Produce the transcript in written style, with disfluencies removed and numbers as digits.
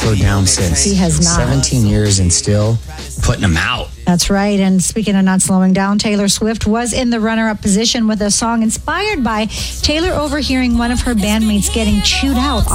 slowed down since. He has not. 17 years and still putting them out. That's right. And speaking of not slowing down, Taylor Swift was in the runner-up position with a song inspired by Taylor overhearing one of her bandmates getting chewed out